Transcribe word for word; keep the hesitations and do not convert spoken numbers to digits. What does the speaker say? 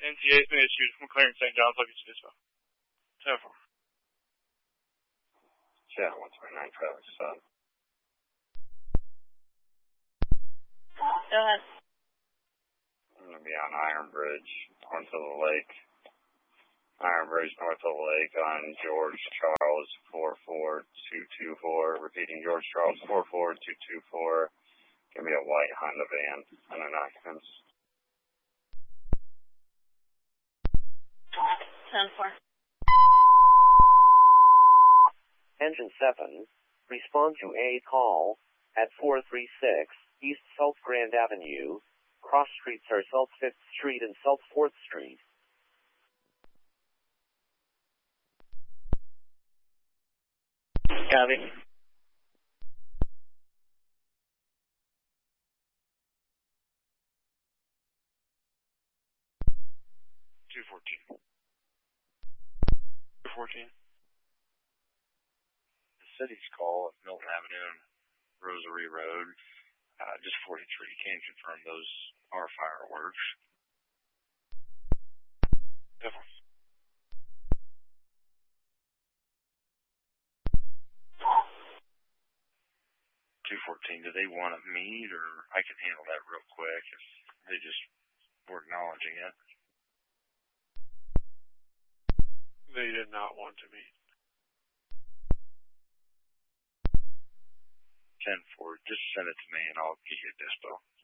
N C A has been issued. McLaren Saint John's, look at you this way. ten four. Channel one twenty-nine, traffic stop. Go ahead. I'm going to be on Iron Bridge, north of the lake. Iron Bridge, north of the lake on George Charles four four two two four. Repeating, George Charles four four two two four. Give me a white Honda van and an occupants. ten four. Engine seven, respond to a call at four three six East South Grand Avenue. Cross streets are South fifth Street and South fourth Street. Copy. two fourteen. two fourteen. The city's call at Milton Avenue and Rosary Road. Uh, just forty-three. Can you confirm those are fireworks? Definitely. two fourteen, do they want to meet, or I can handle that real quick if they just were acknowledging it? They did not want to meet. ten four, just send it to me and I'll get you a dispo.